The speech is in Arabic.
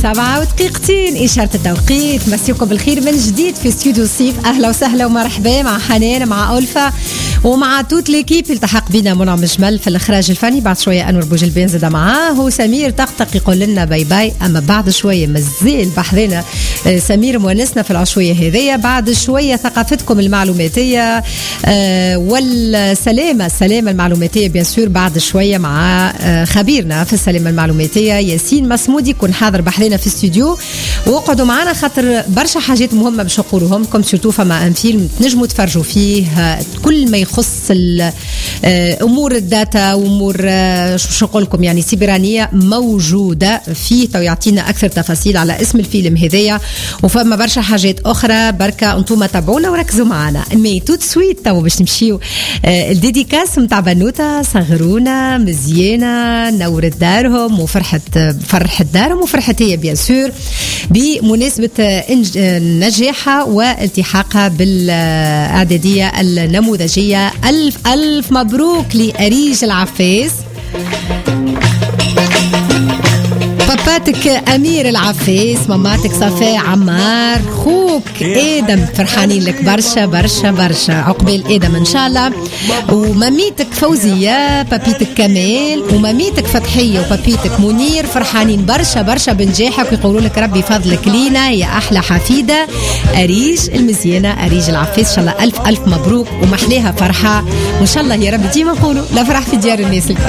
7:02 إشارة التوقيت. مسيكم بالخير من جديد في استوديو الصيف. أهلا وسهلا ومرحبا مع حنان، مع ألفا ومع توت ليكيب. التحق بنا منعم جمل في الإخراج الفني. بعد شوية أنور بوجلبين زاد معاه. هو سمير طقطق يقول لنا باي باي. أما بعد شوية مازال بحذنا سمير مونسنا في العشوية هذية. بعد شوية ثقافتكم المعلوماتية والسلامة المعلوماتية بيان سور. بعد شوية مع خبيرنا في السلامة المعلوماتية ياسين مسمودي يكون حاضر بحذنا في الاستوديو. وقعدوا معنا خاطر برشا حاجات مهمة باش نقولوهم لكم. سورتو فما ان فيلم تنجموا تفرجوا فيه كل ما يخص امور الداتا وامور شو نقول لكم يعني سيبرانية موجودة فيه. تو يعطينا اكثر تفاصيل على اسم الفيلم هذايا. وفما برشا حاجات اخرى بركة انتم تابعونا وركزوا معنا. مي توت سويت تو باش نمشيو الديديكاس متاع بنوتة صغرونا مزيانة نورت دارهم وفرحة دارهم وفرحة هي بيان سور بمناسبة نجاحها والتحاقها بالإعدادية النموذجية. ألف مبروك لأريج العفاس. باباتك أمير العفاس، ماماتك صفاء عمار، خوك آدم فرحانين لك برشا برشا برشا. عقبال آدم إن شاء الله. وماميتك فوزية، بابيتك كمال، وماميتك فتحية وبابيتك منير فرحانين برشا برشا بنجاحك ويقولوا لك ربي فضلك لينا يا أحلى حفيدة أريج المزيانة أريج العفاس. إن شاء الله ألف مبروك ومحليها فرحة وإن شاء الله يا رب ديما نقولوا لا فرح في ديار الناس الكل.